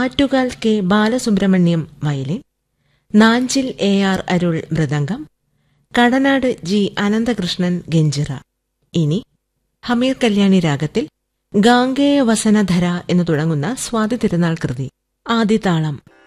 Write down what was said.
Attukal K Balasubrahmanyam violin, Nanjil AR അരുൾ mridangam, Kadanad G Ananthakrishnan ganjira. ഇനി ഹമീർ കല്യാണി രാഗത്തിൽ ഗാംഗേയ വസനധര എന്നു തുടങ്ങുന്ന സ്വാതി തിരുനാൾ കൃതി. ആദിതാളം.